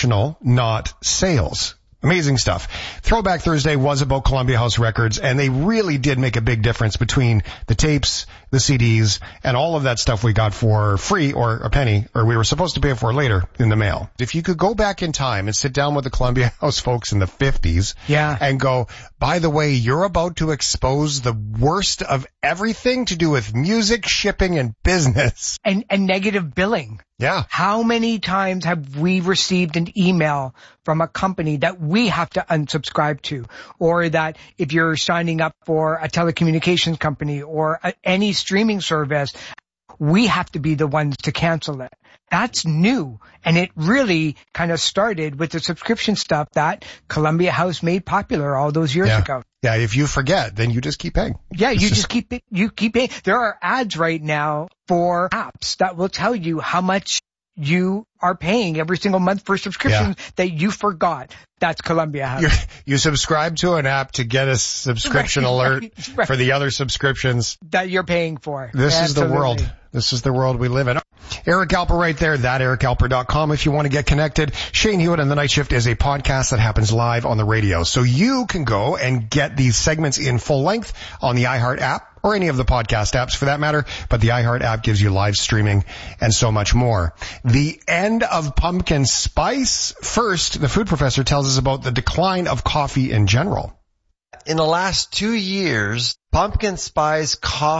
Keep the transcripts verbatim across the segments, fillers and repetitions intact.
promotional, not sales. Amazing stuff. Throwback Thursday was about Columbia House Records, and they really did make a big difference between the tapes, the C Ds, and all of that stuff we got for free or a penny, or we were supposed to pay for later in the mail. If you could go back in time and sit down with the Columbia House folks in the fifties yeah. and go, by the way, you're about to expose the worst of everything to do with music, shipping, and business. And, and negative billing. Yeah. How many times have we received an email from a company that we have to unsubscribe to, or that if you're signing up for a telecommunications company or a, any streaming service, we have to be the ones to cancel it? That's new. And it really kind of started with the subscription stuff that Columbia House made popular all those years yeah. ago. Yeah, if you forget, then you just keep paying. Yeah, it's you just, just keep it, you keep paying. There are ads right now for apps that will tell you how much you are paying every single month for subscriptions yeah. that you forgot. That's Columbia House. You're, you subscribe to an app to get a subscription right, alert right, right. for the other subscriptions that you're paying for. This Absolutely. is the world. This is the world we live in. Eric Alper right there, that eric alper dot com if you want to get connected. Shane Hewitt and the Night Shift is a podcast that happens live on the radio. So you can go and get these segments in full length on the iHeart app or any of the podcast apps for that matter. But the iHeart app gives you live streaming and so much more. The end of pumpkin spice. First, the food professor tells us about the decline of coffee in general. In the last two years, pumpkin spice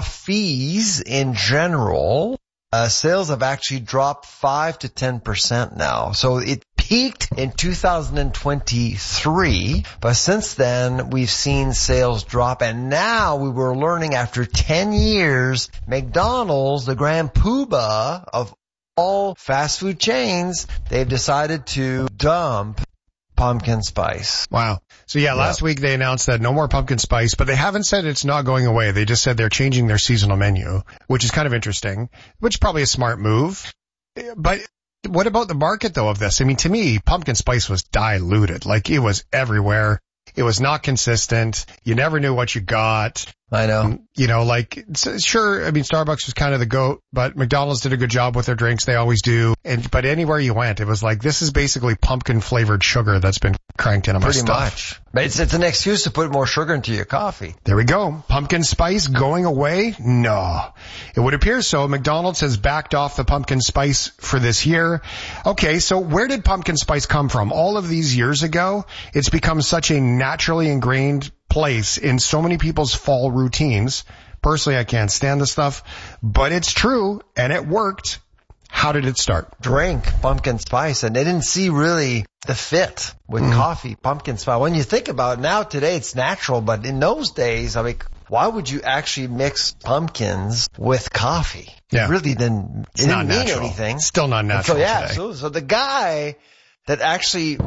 coffees in general, uh, sales have actually dropped five to ten percent now. So it peaked in two thousand twenty-three, but since then we've seen sales drop. And now we were learning after ten years, McDonald's, the grand poobah of all fast food chains, they've decided to dump pumpkin spice. Wow. So yeah, last yep. week they announced that no more pumpkin spice, but they haven't said it's not going away. They just said they're changing their seasonal menu, which is kind of interesting, which is probably a smart move. But what about the market though of this? I mean, to me, pumpkin spice was diluted. Like it was everywhere. It was not consistent. You never knew what you got. I know. Um, you know, like, sure, I mean, Starbucks was kind of the goat, but McDonald's did a good job with their drinks. They always do. And, but anywhere you went, it was like, this is basically pumpkin flavored sugar that's been cranked into my Pretty stuff. much. But it's, it's an excuse to put more sugar into your coffee. There we go. Pumpkin spice going away? No. It would appear so. McDonald's has backed off the pumpkin spice for this year. Okay, so where did pumpkin spice come from? All of these years ago, it's become such a naturally ingrained place in so many people's fall routines. Personally, I can't stand the stuff, but it's true and it worked. How did it start? Drink pumpkin spice, and they didn't see really the fit with mm. coffee, pumpkin spice. When you think about it, now today it's natural, but in those days, I mean, why would you actually mix pumpkins with coffee? Yeah. It really didn't, it it's didn't not mean natural. anything. Still not natural so, yeah, today. So, so the guy that actually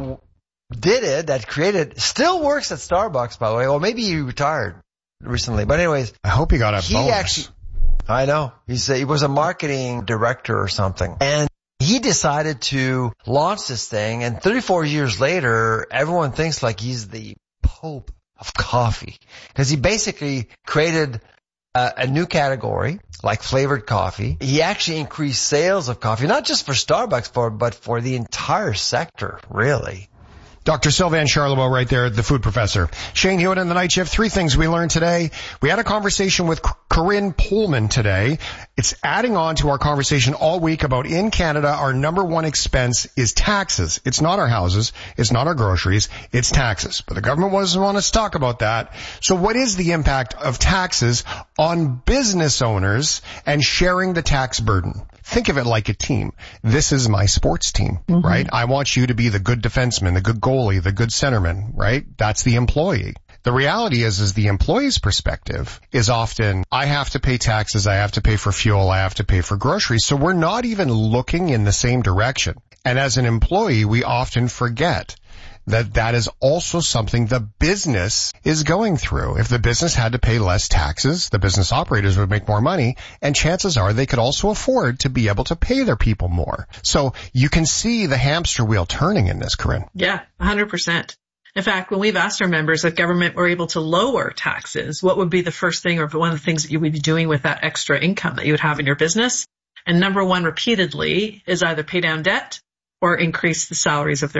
did it, that created, still works at Starbucks, by the way. Or maybe he retired recently. But anyways. I hope he got a he bonus. Actually, I know. He's a, he was a marketing director or something. And he decided to launch this thing. And thirty-four years later, everyone thinks like he's the Pope of coffee. Because he basically created a, a new category, like flavored coffee. He actually increased sales of coffee, not just for Starbucks, for, but for the entire sector, really. Doctor Sylvain Charlebois right there, the food professor. Shane Hewitt and the Night Shift. Three things we learned today. We had a conversation with Corinne Pullman today. It's adding on to our conversation all week about in Canada, our number one expense is taxes. It's not our houses. It's not our groceries. It's taxes. But the government doesn't want us to talk about that. So what is the impact of taxes on business owners and sharing the tax burden? Think of it like a team. This is my sports team, mm-hmm. right? I want you to be the good defenseman, the good goalie, the good centerman, right? That's the employee. The reality is, is the employee's perspective is often, I have to pay taxes, I have to pay for fuel, I have to pay for groceries. So we're not even looking in the same direction. And as an employee, we often forget that that is also something the business is going through. If the business had to pay less taxes, the business operators would make more money, and chances are they could also afford to be able to pay their people more. So you can see the hamster wheel turning in this, Corinne. Yeah, one hundred percent. In fact, when we've asked our members if government were able to lower taxes, what would be the first thing or one of the things that you would be doing with that extra income that you would have in your business? And number one repeatedly is either pay down debt or increase the salaries of their